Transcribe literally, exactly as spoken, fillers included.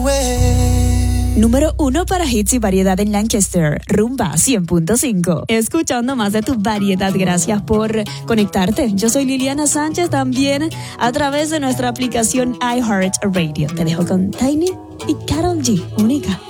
Número uno para hits y variedad en Lancaster, Rumba cien punto cinco. Escuchando más de tu variedad, gracias por conectarte. Yo soy Liliana Sánchez, también a través de nuestra aplicación iHeartRadio. Te dejo con Tiny y Karol G, única.